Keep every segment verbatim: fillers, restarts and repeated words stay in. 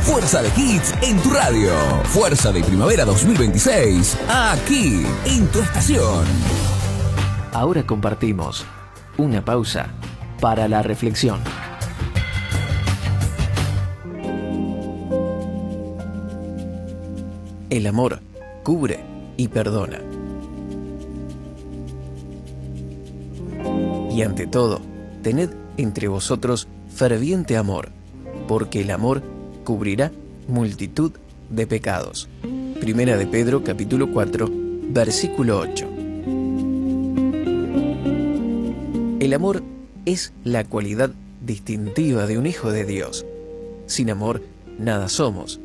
Fuerza de Hits en tu radio. Fuerza de Primavera dos mil veintiséis. Aquí, en tu estación. Ahora compartimos una pausa para la reflexión. El amor cubre y perdona. Y ante todo, tened entre vosotros ferviente amor, porque el amor cubrirá multitud de pecados. Primera de Pedro, capítulo cuatro, versículo ocho. El amor es la cualidad distintiva de un hijo de Dios. Sin amor, nada somos.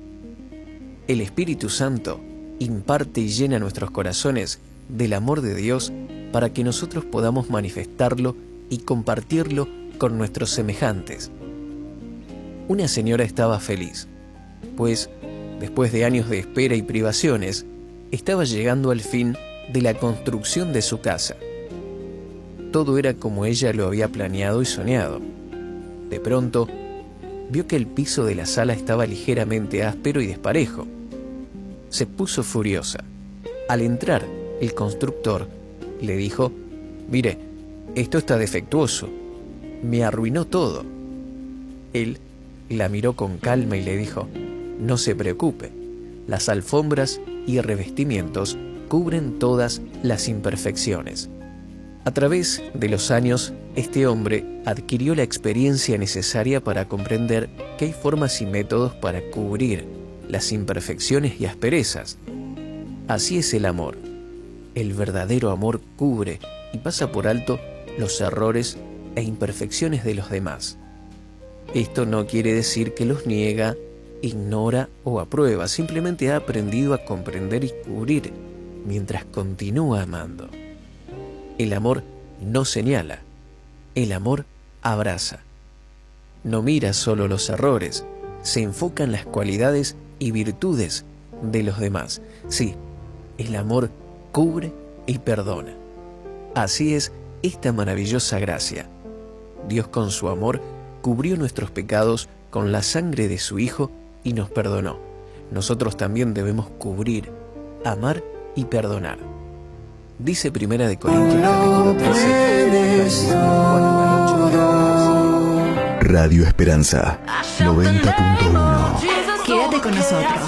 El Espíritu Santo imparte y llena nuestros corazones del amor de Dios para que nosotros podamos manifestarlo y compartirlo con nuestros semejantes. Una señora estaba feliz, pues, después de años de espera y privaciones, estaba llegando al fin de la construcción de su casa. Todo era como ella lo había planeado y soñado. De pronto, vio que el piso de la sala estaba ligeramente áspero y desparejo. Se puso furiosa. Al entrar, el constructor le dijo: «Mire, esto está defectuoso. Me arruinó todo». Él la miró con calma y le dijo: «No se preocupe. Las alfombras y revestimientos cubren todas las imperfecciones». A través de los años, este hombre adquirió la experiencia necesaria para comprender que hay formas y métodos para cubrir las imperfecciones y asperezas. Así es el amor. El verdadero amor cubre y pasa por alto los errores e imperfecciones de los demás. Esto no quiere decir que los niega, ignora o aprueba, simplemente ha aprendido a comprender y cubrir mientras continúa amando. El amor no señala, el amor abraza. No mira solo los errores, se enfoca en las cualidades y virtudes de los demás. Sí, el amor cubre y perdona. Así es esta maravillosa gracia. Dios con su amor cubrió nuestros pecados con la sangre de su Hijo y nos perdonó. Nosotros también debemos cubrir, amar y perdonar. Dice Primera de Corintios capítulo trece, Radio Esperanza noventa punto uno. Quédate con nosotros.